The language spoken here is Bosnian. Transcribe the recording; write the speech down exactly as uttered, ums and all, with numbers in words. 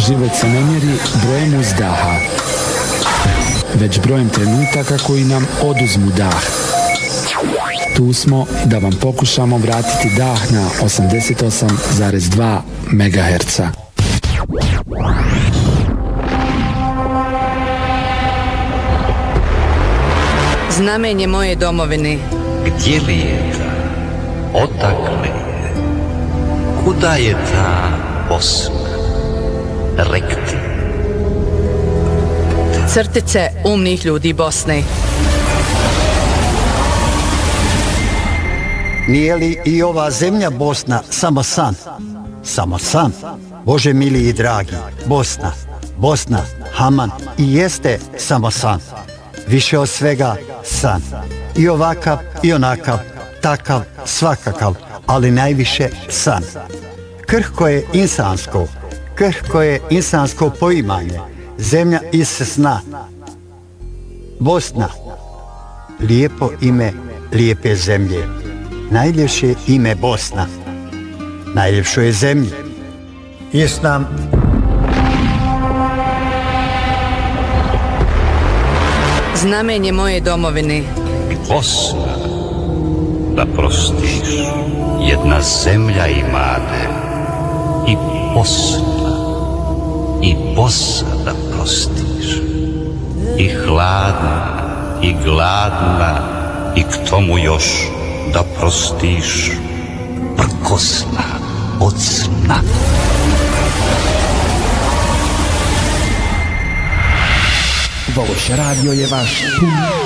Život se ne mjeri brojem uzdaha, već brojem trenutaka koji nam oduzmu dah. Tu smo da vam pokušamo vratiti dah na osamdeset osam zarez dva megaherca. Znamenje moje domovine. Gdje li je ta? Odakle je? Kuda je ta Bosna? Rekti. Crtice umnih ljudi Bosne. Nije li i ova zemlja Bosna samo san? Samo san. Bože mili i dragi, Bosna, Bosna, Haman i jeste samo san. Više od svega san. I ovakav i onakav, takav, svakakav, ali najviše san. Krhko je insansko, krhko je insansko poimanje. Zemlja iz sna. Bosna. Lijepo ime lijepe zemlje. Najljepše ime Bosna. Najljepšo je zemlje. Islam. Znamenje moje domovine. Bosna, da prostiš, jedna zemlja imade. I Bosna, i Bosa da prostiš. I hladna, i gladna, i k tomu još da prostiš. Prkosna od sna. Vaš radio je vaš